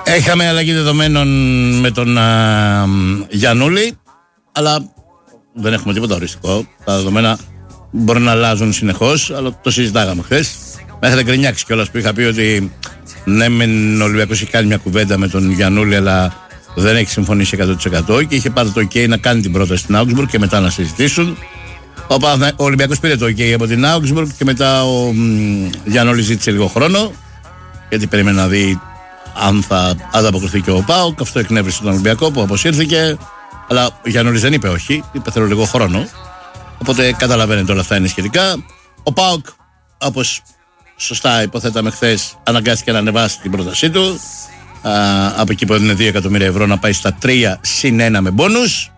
Είχαμε αλλαγή δεδομένων με τον Γιαννούλη, αλλά δεν έχουμε τίποτα οριστικό. Τα δεδομένα μπορεί να αλλάζουν συνεχώς, αλλά το συζητάγαμε χθες. Με είχατε γκρινιάξει κιόλας που είχα πει ότι ναι, μεν ο Ολυμπιακός έχει κάνει μια κουβέντα με τον Γιαννούλη, αλλά δεν έχει συμφωνήσει 100% και είχε πάρει το OK να κάνει την πρόταση στην Augsburg και μετά να συζητήσουν. Ο Ολυμπιακός πήρε το OK από την Augsburg και μετά ο Γιαννούλης ζήτησε λίγο χρόνο, γιατί περίμενε να δει αν θα ανταποκριθεί και ο ΠΑΟΚ. Αυτό εκνεύρισε τον Ολυμπιακό που αποσύρθηκε. Αλλά ο Γιαννούλης δεν είπε όχι, είπε θέλω λίγο χρόνο. Οπότε καταλαβαίνετε όλα αυτά είναι σχετικά. Ο ΠΑΟΚ, όπως σωστά υποθέταμε χθες, αναγκάστηκε να ανεβάσει την πρότασή του. Από εκεί που έδινε 2 εκατομμύρια ευρώ να πάει στα 3 συν 1 με μπόνους.